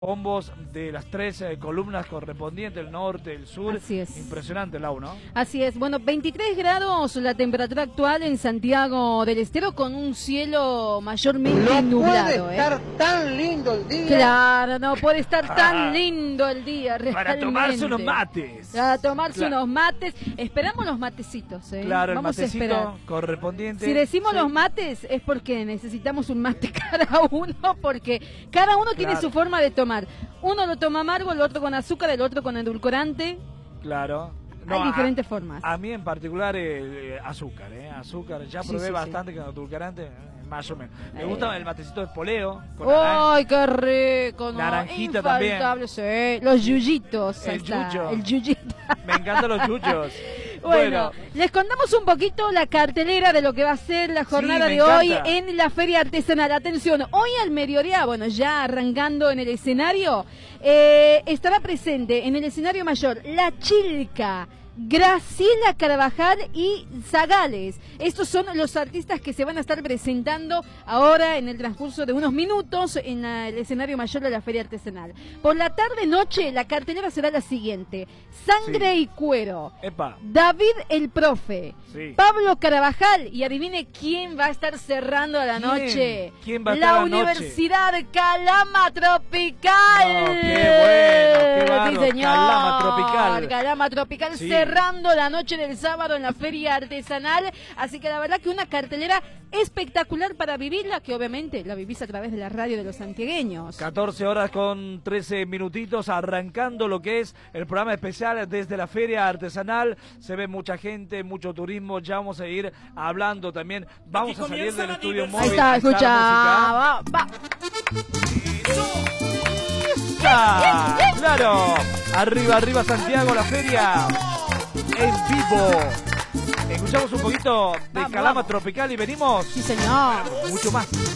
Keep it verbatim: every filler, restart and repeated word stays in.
Bombos de las tres eh, columnas correspondientes, el norte, el sur. Así es. Impresionante, Lau, ¿no? Así es. Bueno, veintitrés grados la temperatura actual en Santiago del Estero, con un cielo mayormente no nublado. puede ¿eh? estar tan lindo el día. Claro, no puede estar Ah, tan lindo el día, realmente. Para tomarse unos mates. Para tomarse Claro. unos mates. Esperamos los matecitos, ¿eh? Claro, el Vamos a matecito esperar. correspondiente. Si decimos Sí. los mates es porque necesitamos un mate cada uno, porque cada uno tiene Claro. su forma de tomar. Uno lo toma amargo, el otro con azúcar, el otro con edulcorante. Claro. Hay a- diferentes formas. A mí en particular eh, eh, azúcar, ¿eh? Azúcar. Ya Sí, probé sí, bastante con edulcorante, eh, más o menos. Me Eh. gusta el matecito de poleo. Con naranja. ¡Ay, qué rico! ¿no? Naranjita Infaltable, sí. Los yuyitos. ahí El está, yuyo. El yuyito. Me encantan los yuyos. Bueno, Bueno. les contamos un poquito la cartelera de lo que va a ser la jornada me de hoy encanta. en la Feria Artesanal. Atención, hoy al mediodía, bueno, ya arrancando en el escenario, eh, estará presente en el escenario mayor La Chilca, Graciela Carvajal y Zagales. Estos son los artistas que se van a estar presentando ahora en el transcurso de unos minutos en la- el escenario mayor de la Feria Artesanal. Por la tarde-noche la cartelera será la siguiente: Sangre Sí. y Cuero, Epa. David el Profe, Sí. Pablo Carvajal, y adivine quién va a estar cerrando la ¿Quién? noche. ¿Quién va a la estar la noche? Universidad Calama Tropical. No, qué bueno, qué Sí, bárbaro, señor. Calama Tropical. Calama Tropical, Sí. cerrando la noche del sábado en la Feria Artesanal. Así que la verdad que una cartelera espectacular para vivirla, que obviamente la vivís a través de la radio de los santiagueños. catorce horas con trece minutitos, arrancando lo que es el programa especial desde la Feria Artesanal. Se ve mucha gente, mucho turismo. Ya vamos a ir hablando también. Vamos a salir del estudio móvil. Ahí está, escucha. la Va, va. música. Claro. Arriba, arriba Santiago, la feria. En vivo. Escuchamos un poquito de Vamos, Calama vamos. Tropical y venimos. Sí, señor. Mucho más.